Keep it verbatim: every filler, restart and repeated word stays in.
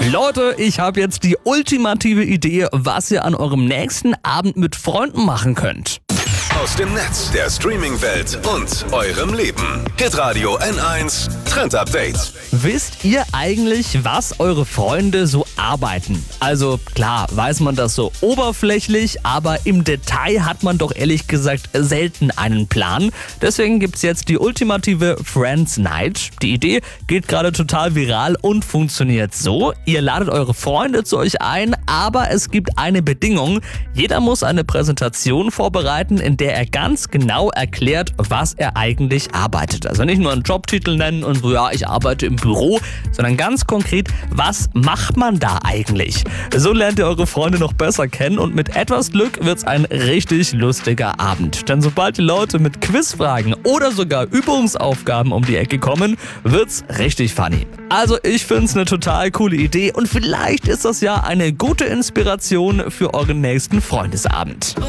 Leute, ich habe jetzt die ultimative Idee, was ihr an eurem nächsten Abend mit Freunden machen könnt. Aus dem Netz, der Streaming-Welt und eurem Leben. Hitradio N eins Trend Update. Wisst ihr eigentlich, was eure Freunde so arbeiten? Also klar, weiß man das so oberflächlich, aber im Detail hat man doch ehrlich gesagt selten einen Plan. Deswegen gibt's jetzt die ultimative Friends Night. Die Idee geht gerade total viral und funktioniert so. Ihr ladet eure Freunde zu euch ein, aber es gibt eine Bedingung. Jeder muss eine Präsentation vorbereiten, in der er ganz genau erklärt, was er eigentlich arbeitet. Also nicht nur einen Jobtitel nennen und so, ja, ich arbeite im Büro, sondern ganz konkret, was macht man da eigentlich? So lernt ihr eure Freunde noch besser kennen und mit etwas Glück wird's ein richtig lustiger Abend. Denn sobald die Leute mit Quizfragen oder sogar Übungsaufgaben um die Ecke kommen, wird's richtig funny. Also ich find's eine total coole Idee und vielleicht ist das ja eine gute Inspiration für euren nächsten Freundesabend.